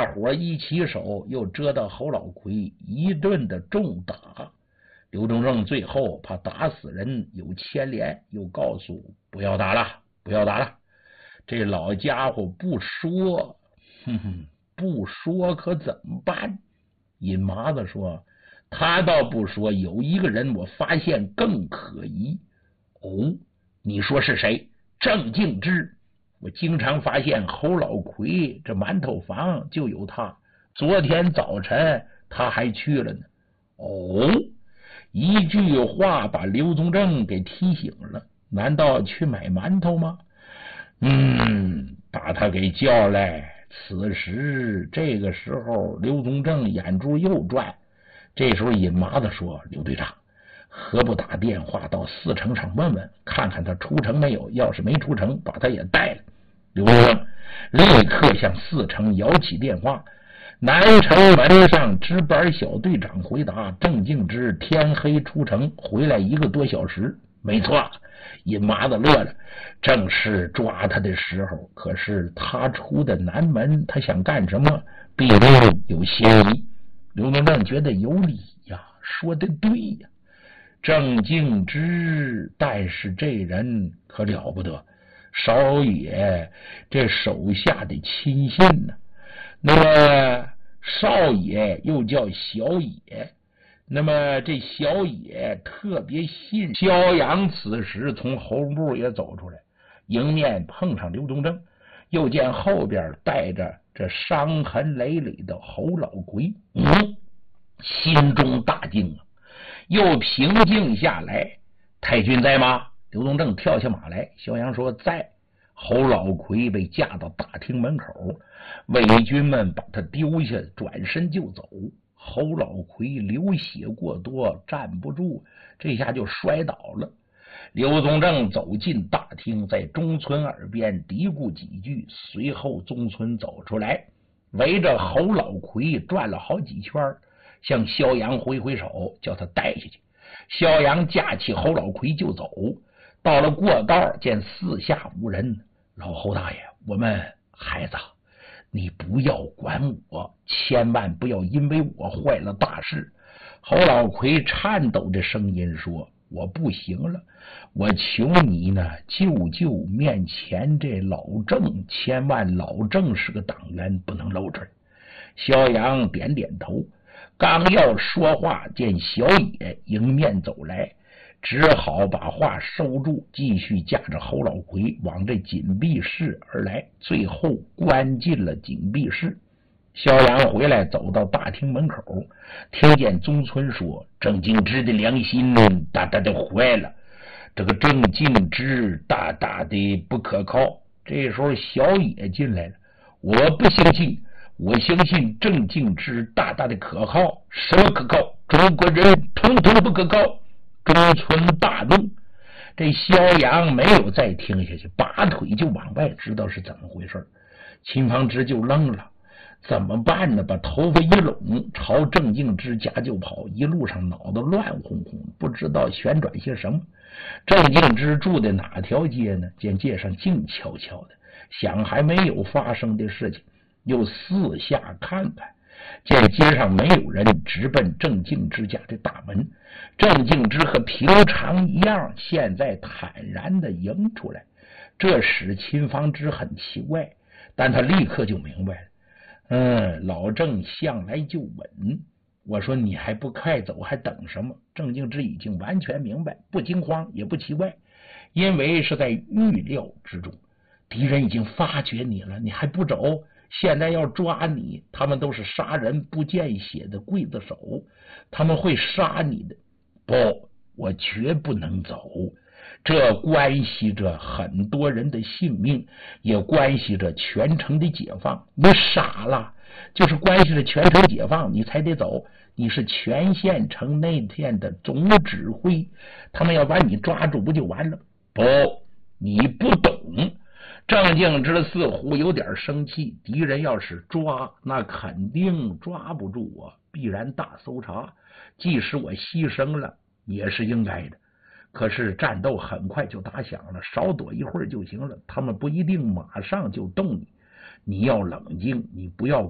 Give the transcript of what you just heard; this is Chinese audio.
大伙一起手，又折到侯老奎一顿的重打。刘忠正最后怕打死人有牵连，又告诉不要打了，不要打了。这老家伙不说，不说可怎么办？尹麻子说，他倒不说，有一个人我发现更可疑。哦，你说是谁？郑敬之。我经常发现侯老奎这馒头房就有他，昨天早晨他还去了呢。哦，一句话把刘宗正给提醒了，难道去买馒头吗？把他给叫来。此时这个时候，刘宗正眼珠又转。这时候尹麻子说，刘队长，何不打电话到4城上问问，看看他出城没有，要是没出城，把他也带了。刘宗正立刻向4城摇起电话。南城门上值班小队长回答，郑敬之天黑出城，回来1个多小时。没错，尹麻子乐了，正是抓他的时候。可是他出的南门，他想干什么？必定有嫌疑。刘宗正觉得有理呀，说的对呀。郑敬之，但是这人可了不得，少爷这手下的亲信呢。那么少爷又叫小野，那么这小野特别信萧阳。此时从后部也走出来，迎面碰上刘宗正，又见后边带着这伤痕累累的侯老奎，心中大惊啊，又平静下来。太君在吗？刘宗正跳下马来。萧阳说在。侯老奎被架到大厅门口，伪军们把他丢下，转身就走。侯老奎流血过多，站不住，这下就摔倒了。刘宗正走进大厅，在中村耳边嘀咕几句，随后中村走出来，围着侯老奎转了好几圈，向萧阳挥挥手，叫他带下去。萧阳架起侯老奎就走。到了过道，见四下无人，老侯大爷，我们孩子，你不要管我，千万不要因为我坏了大事。侯老奎颤抖着声音说，我不行了，我求你呢，救救面前这老郑，千万老郑是个党员，不能露出来。萧阳点点头，刚要说话，见小野迎面走来，只好把话收住，继续架着侯老奎往这紧闭室而来，最后关进了紧闭室。萧阳回来，走到大厅门口，听见宗村说，郑敬之的良心大大的坏了，这个郑敬之大大的不可靠。这时候小野进来了，我不相信，我相信郑敬之大大的可靠。什么可靠？中国人统统不可靠。中村大怒，这萧阳没有再听下去，拔腿就往外，知道是怎么回事。秦方之就愣了，怎么办呢？把头发一拢，朝郑敬之家就跑，一路上脑袋乱哄哄，不知道旋转些什么。郑敬之住的哪条街呢？见街上静悄悄的，想还没有发生的事情，又四下看看，见街上没有人，直奔郑敬之家的大门。郑敬之和平常一样，现在坦然的迎出来，这使秦方之很奇怪，但他立刻就明白了。老郑向来就稳。我说你还不快走，还等什么？郑敬之已经完全明白，不惊慌也不奇怪，因为是在预料之中。敌人已经发觉你了，你还不走？现在要抓你，他们都是杀人不见血的刽子手，他们会杀你的。不，我绝不能走，这关系着很多人的性命，也关系着全城的解放。你傻了，就是关系着全城解放你才得走，你是全县城那天的总指挥，他们要把你抓住不就完了？不，你不懂。郑敬之似乎有点生气，敌人要是抓，那肯定抓不住我，必然大搜查，即使我牺牲了也是应该的。可是战斗很快就打响了，少躲一会儿就行了，他们不一定马上就动你，你要冷静，你不要